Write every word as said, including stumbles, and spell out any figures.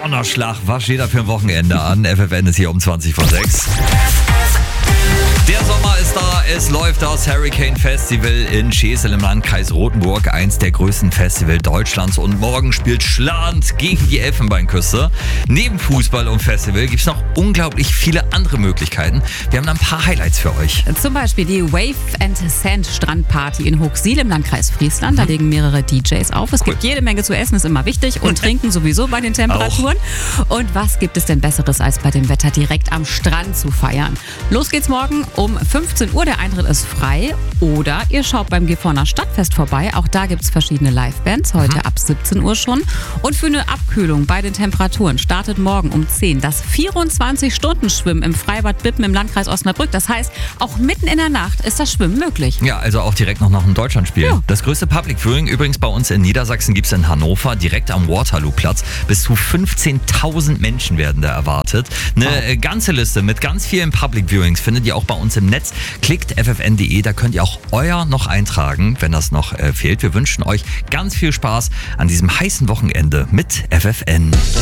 Donnerschlag, was steht da für ein Wochenende an? F F N ist hier um zwanzig vor sechs. Der Sommer ist da, es läuft das Hurricane Festival in Schesel im Landkreis Rothenburg, eins der größten Festivals Deutschlands, und morgen spielt Schland gegen die Elfenbeinküste. Neben Fußball und Festival gibt es noch unglaublich viele andere Möglichkeiten. Wir haben da ein paar Highlights für euch. Zum Beispiel die Wave and Sand Strandparty in Hochsiel im Landkreis Friesland. Da legen mehrere D Js auf. Es cool. gibt jede Menge zu essen, ist immer wichtig, und trinken sowieso bei den Temperaturen. Auch. Und was gibt es denn Besseres, als bei dem Wetter direkt am Strand zu feiern? Los geht's morgen um fünfzehn Uhr, der Eintritt ist frei. Oder ihr schaut beim Gifhorner Stadtfest vorbei. Auch da gibt es verschiedene Livebands, heute mhm. ab siebzehn Uhr schon. Und für eine Abkühlung bei den Temperaturen startet morgen um zehn das vierundzwanzig-Stunden-Schwimmen im Freibad Bippen im Landkreis Osnabrück. Das heißt, auch mitten in der Nacht ist das Schwimmen möglich. Ja, also auch direkt noch nach einem Deutschlandspiel. Ja. Das größte Public Viewing übrigens bei uns in Niedersachsen gibt es in Hannover, direkt am Waterloo-Platz. Bis zu fünfzehntausend Menschen werden da erwartet. Eine wow. ganze Liste mit ganz vielen Public Viewings findet ihr auch bei uns im Netz. Klickt f f n punkt d e, da könnt ihr auch euer noch eintragen, wenn das noch äh, fehlt. Wir wünschen euch ganz viel Spaß an diesem heißen Wochenende mit F F N.